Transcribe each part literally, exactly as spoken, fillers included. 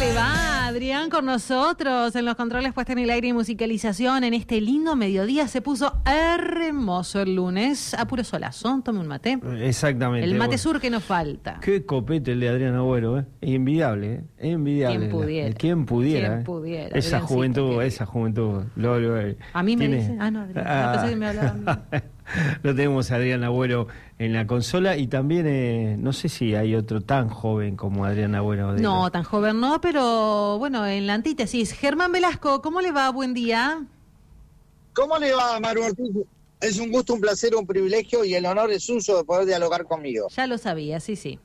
le va, Adrián, con nosotros en los controles puestos en el aire y musicalización en este lindo mediodía? Se puso hermoso el lunes, a puro solazo. Tome un mate. Exactamente. El mate bueno. sur que nos falta. Qué copete el de Adrián Agüero, ¿eh? Es envidiable, ¿eh? Es envidiable. ¿Quién pudiera? La, ¿Quién pudiera? ¿Quién eh? pudiera? Esa juventud, esa juventud. Lo, lo, a mí me tiene... dicen, ah, no, Adrián, ah, no pensé que me hablaban. Lo tenemos a Adrián Agüero en la consola y también, eh, no sé si hay otro tan joven como Adrián Agüero. No, tan joven no, pero bueno, en la antítesis. Germán Velasco, ¿cómo le va? Buen día. ¿Cómo le va, Maru Ortiz? Es un gusto, un placer, un privilegio y el honor es suyo de poder dialogar conmigo. Ya lo sabía, sí, sí.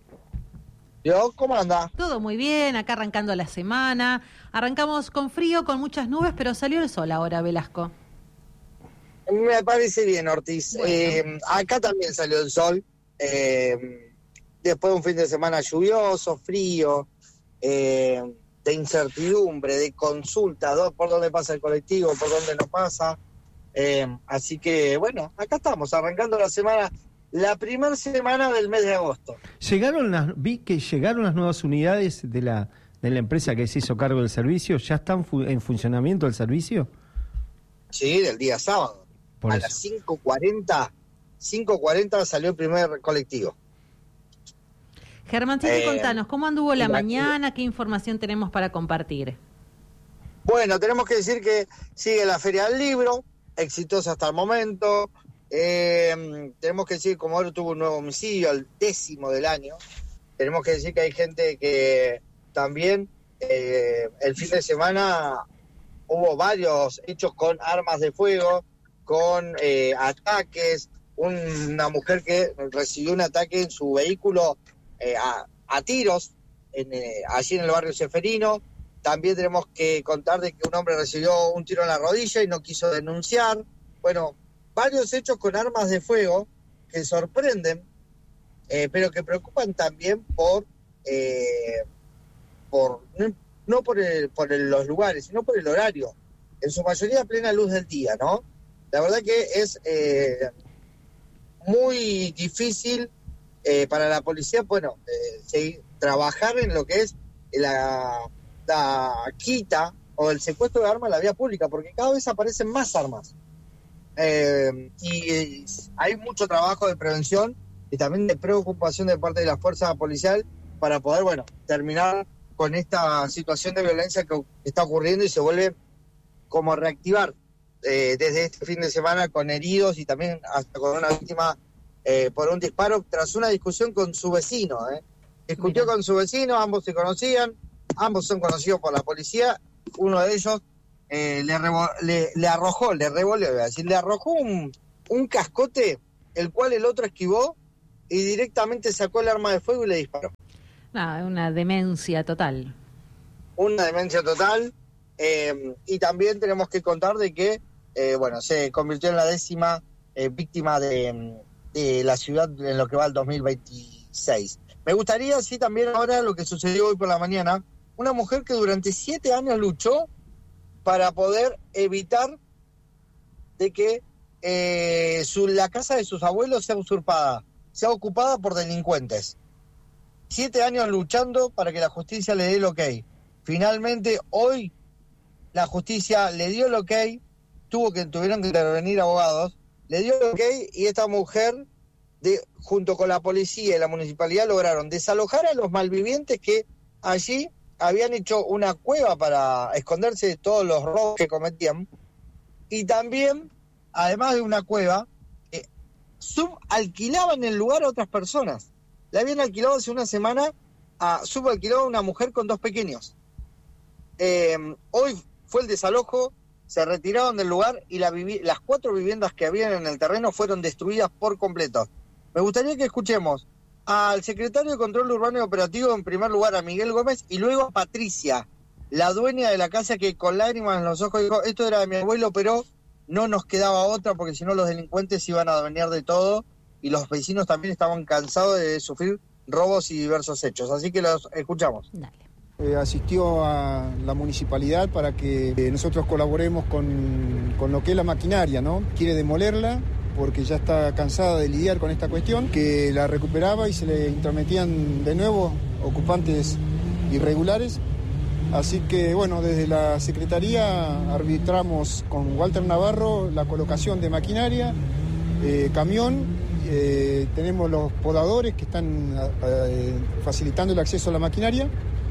¿Yo? ¿Cómo anda? Todo muy bien, acá arrancando la semana. Arrancamos con frío, con muchas nubes, pero salió el sol ahora, Velasco. Me parece bien, Ortiz. Bueno. Eh, acá también salió el sol. Eh, después de un fin de semana lluvioso, frío, eh, de incertidumbre, de consulta, ¿no? Por dónde pasa el colectivo, por dónde no pasa. Eh, así que, bueno, acá estamos, arrancando la semana, la primera semana del mes de agosto. Llegaron las, vi que llegaron las nuevas unidades de la, de la empresa que se hizo cargo del servicio. ¿Ya están fu- en funcionamiento el servicio? Sí, del día sábado. Por a eso. las cinco cuarenta, cinco cuarenta salió el primer colectivo. Germancito, Eh, contanos, ¿cómo anduvo la tranquilo. mañana? ¿Qué información tenemos para compartir? Bueno, tenemos que decir que sigue la Feria del Libro, exitosa hasta el momento. Eh, tenemos que decir, como ahora tuvo un nuevo homicidio, el décimo del año, tenemos que decir que hay gente que también eh, el fin de semana hubo varios hechos con armas de fuego, con eh, ataques, un, una mujer que recibió un ataque en su vehículo eh, a, a tiros, en, eh, allí en el barrio Ceferino. También tenemos que contar de que un hombre recibió un tiro en la rodilla y no quiso denunciar. Bueno, varios hechos con armas de fuego que sorprenden, eh, pero que preocupan también por, eh, por no, no por, el, por el, los lugares, sino por el horario. En su mayoría a plena luz del día, ¿no? La verdad que es eh, muy difícil eh, para la policía, bueno, eh, seguir, trabajar en lo que es la, la quita o el secuestro de armas en la vía pública, porque cada vez aparecen más armas. Eh, y hay mucho trabajo de prevención y también de preocupación de parte de la fuerza policial para poder, bueno, terminar con esta situación de violencia que está ocurriendo y se vuelve como a reactivar eh, desde este fin de semana con heridos y también hasta con una víctima eh, por un disparo tras una discusión con su vecino. Eh. Discutió Mira. con su vecino, ambos se conocían, ambos son conocidos por la policía, uno de ellos eh, le, revo- le, le arrojó, le revolvió, voy a decir, le arrojó un, un cascote, el cual el otro esquivó y directamente sacó el arma de fuego y le disparó. No, una demencia total. Una demencia total. Eh, y también tenemos que contar de que, eh, bueno, se convirtió en la décima eh, víctima de, de la ciudad en lo que va el dos mil veintiséis. Me gustaría, sí, también ahora lo que sucedió hoy por la mañana, una mujer que durante siete años luchó para poder evitar de que eh, su, la casa de sus abuelos sea usurpada, sea ocupada por delincuentes. Siete años luchando para que la justicia le dé el ok. Finalmente, hoy, la justicia le dio el ok, tuvo que, tuvieron que intervenir abogados, le dio el ok y esta mujer, de, junto con la policía y la municipalidad, lograron desalojar a los malvivientes que allí habían hecho una cueva para esconderse de todos los robos que cometían. Y también, además de una cueva, eh, subalquilaban el lugar a otras personas. Le habían alquilado hace una semana, a, subalquilado a una mujer con dos pequeños. Eh, hoy fue el desalojo, se retiraron del lugar y la vivi- las cuatro viviendas que habían en el terreno fueron destruidas por completo. Me gustaría que escuchemos al secretario de Control Urbano y Operativo, en primer lugar a Miguel Gómez, y luego a Patricia, la dueña de la casa, que con lágrimas en los ojos dijo: esto era de mi abuelo, pero no nos quedaba otra porque si no los delincuentes iban a venir de todo y los vecinos también estaban cansados de sufrir robos y diversos hechos. Así que los escuchamos. Dale. Eh, asistió a la municipalidad para que eh, nosotros colaboremos con, con lo que es la maquinaria, ¿no? Quiere demolerla porque ya está cansada de lidiar con esta cuestión, que la recuperaba y se le intrometían de nuevo ocupantes irregulares Así que bueno, desde la Secretaría arbitramos con Walter Navarro la colocación de maquinaria, eh, camión, eh, tenemos los podadores que están eh, facilitando el acceso a la maquinaria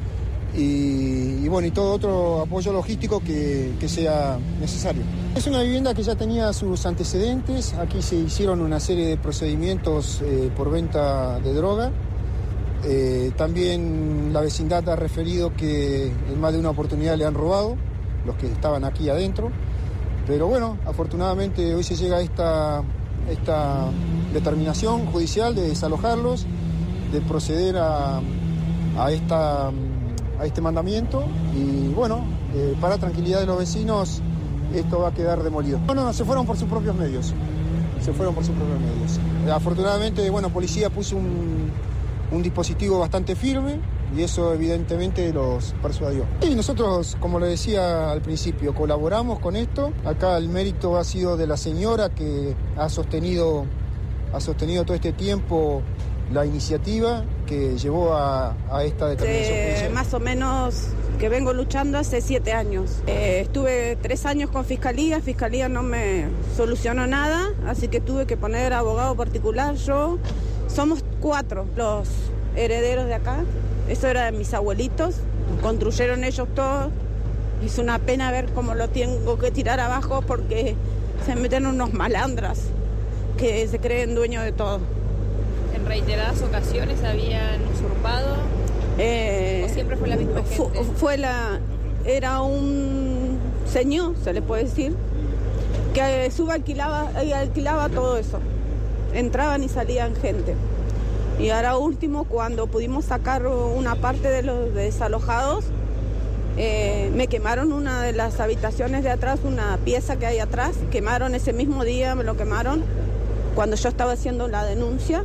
y, y bueno, y todo otro apoyo logístico que, que sea necesario. Es una vivienda que ya tenía sus antecedentes, aquí se hicieron una serie de procedimientos eh, por venta de droga. Eh, también la vecindad ha referido que en más de una oportunidad le han robado los que estaban aquí adentro, pero bueno, afortunadamente hoy se llega a esta, esta determinación judicial de desalojarlos, de proceder a, a, esta, a este mandamiento y bueno, eh, para tranquilidad de los vecinos esto va a quedar demolido. No, no, no, se fueron por sus propios medios, se fueron por sus propios medios. Eh, afortunadamente, bueno, policía puso un un dispositivo bastante firme y eso evidentemente los persuadió. Y nosotros, como le decía al principio, colaboramos con esto. Acá el mérito ha sido de la señora que ha sostenido, ha sostenido todo este tiempo la iniciativa que llevó a, a esta determinación judicial. Más o menos que vengo luchando hace siete años. Eh, estuve tres años con Fiscalía, Fiscalía no me solucionó nada, así que tuve que poner abogado particular yo. Somos cuatro los herederos de acá, eso era de mis abuelitos, construyeron ellos todo, es una pena ver cómo lo tengo que tirar abajo porque se meten unos malandras que se creen dueños de todo. ¿En reiteradas ocasiones habían usurpado? Eh, ¿O siempre fue la misma gente? Fue, fue la, era un señor, se le puede decir, que subalquilaba y alquilaba todo eso. Entraban y salían gente. Y ahora último, cuando pudimos sacar una parte de los desalojados, eh, me quemaron una de las habitaciones de atrás, una pieza que hay atrás, quemaron ese mismo día, me lo quemaron, cuando yo estaba haciendo la denuncia.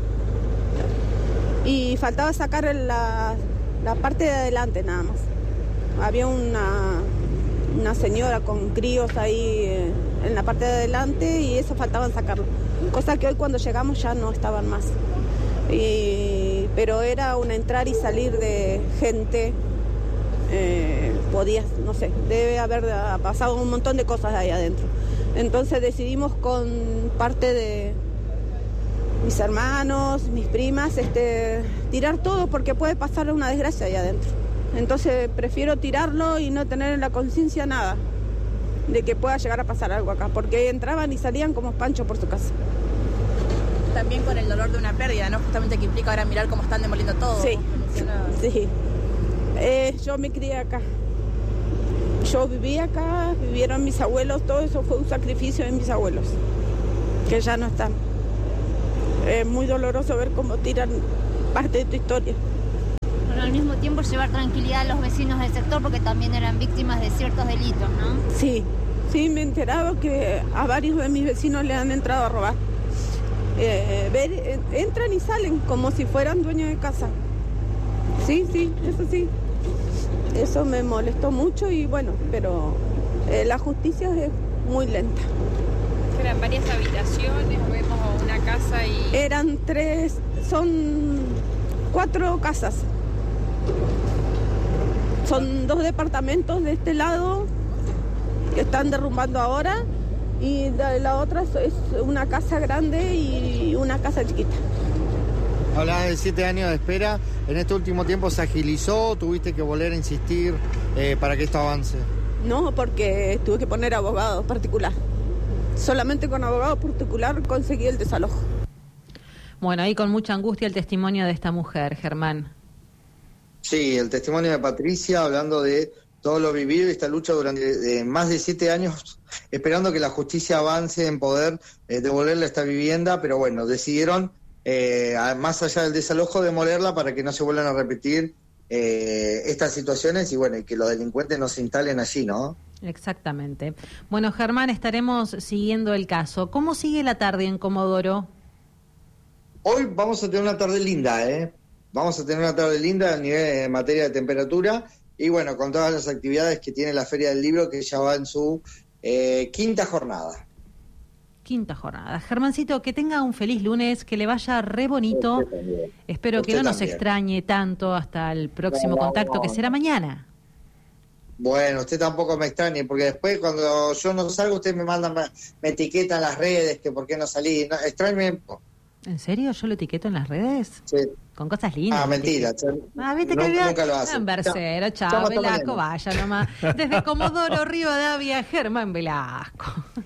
Y faltaba sacar la, la parte de adelante nada más. Había una, una señora con críos ahí eh, en la parte de adelante y eso faltaban sacarlo. Cosa que hoy cuando llegamos ya no estaban más. Y, pero era un entrar y salir de gente, eh, podías, no sé, debe haber pasado un montón de cosas ahí adentro. Entonces decidimos con parte de mis hermanos, mis primas, este, tirar todo porque puede pasar una desgracia ahí adentro. Entonces prefiero tirarlo y no tener en la conciencia nada de que pueda llegar a pasar algo acá, porque entraban y salían como pancho por su casa. También con el dolor de una pérdida, ¿no? Justamente que implica ahora mirar cómo están demoliendo todo. Sí, sí. Eh, yo me crié acá. Yo viví acá, vivieron mis abuelos, todo eso fue un sacrificio de mis abuelos, que ya no están. Es muy doloroso ver cómo tiran parte de tu historia. Pero al mismo tiempo llevar tranquilidad a los vecinos del sector porque también eran víctimas de ciertos delitos, ¿no? Sí, sí, me he enterado que a varios de mis vecinos le han entrado a robar. Eh, ver, eh, entran y salen como si fueran dueños de casa. Sí, sí, eso sí. Eso me molestó mucho y bueno, pero eh, la justicia es muy lenta. Eran varias habitaciones, vemos una casa y... Eran tres, son cuatro casas. Son dos departamentos de este lado que están derrumbando ahora y la, la otra es una casa grande y una casa chiquita. Hablabas de siete años de espera. ¿En este último tiempo se agilizó? ¿Tuviste que volver a insistir eh, para que esto avance? No, porque tuve que poner abogado particular. Solamente con abogado particular conseguí el desalojo. Bueno, ahí con mucha angustia el testimonio de esta mujer, Germán. Sí, el testimonio de Patricia hablando de todo lo vivido y esta lucha durante de más de siete años, esperando que la justicia avance en poder eh, devolverle esta vivienda, pero bueno, decidieron, eh, más allá del desalojo, demolerla para que no se vuelvan a repetir eh, estas situaciones y bueno, y que los delincuentes no se instalen allí, ¿no? Exactamente. Bueno, Germán, estaremos siguiendo el caso. ¿Cómo sigue la tarde en Comodoro? Hoy vamos a tener una tarde linda, ¿eh? Vamos a tener una tarde linda a nivel en materia de temperatura y bueno, con todas las actividades que tiene la Feria del Libro, que ya va en su eh, quinta jornada. Quinta jornada. Germancito, que tenga un feliz lunes, que le vaya re bonito. Espero que no nos extrañe tanto hasta el próximo contacto, que será mañana. Bueno, usted tampoco me extrañe, porque después cuando yo no salgo, usted me manda, me, me etiqueta en las redes, que por qué no salí. No, extrañe. ¿En serio? ¿Yo lo etiqueto en las redes? Sí. Con cosas lindas. Ah, mentira. Ah, viste no, que había... nunca lo hace. En Bercero, chao, Chao, Velasco, vaya nomás. Desde Comodoro Rivadavia, Germán Velasco.